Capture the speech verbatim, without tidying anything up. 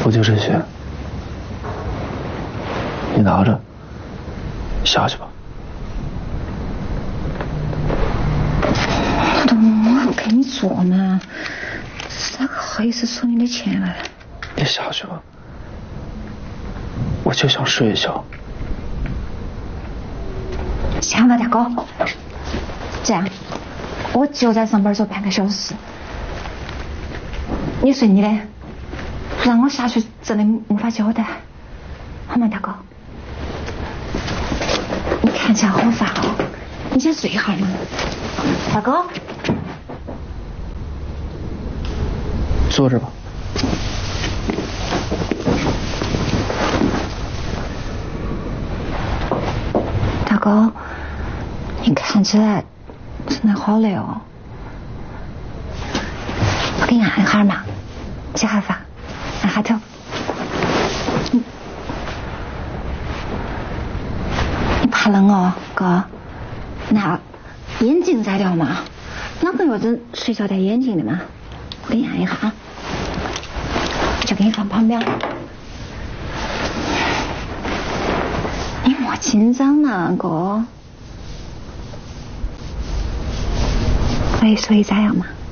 我就这些，你拿着，下去吧。 我给你做嘛，咋个好意思收你的钱了？ 你下去吧，我就想睡一觉。 行吧，大哥，这样，我就在上班走半个小时，你睡你的，让我下去真的无法交代，好吗，大哥？你看起来好烦哦，你先睡一会儿嘛，大哥。 坐着吧。 大哥，你看起来真的好累哦，我给你按一下嘛，洗下发，按下头。你你怕冷哦，哥？那眼镜摘掉嘛？哪个有人睡觉戴眼镜的嘛？我给你按一下，就给你放旁边。你莫紧张嘛，哥。喂，所以咋样嘛？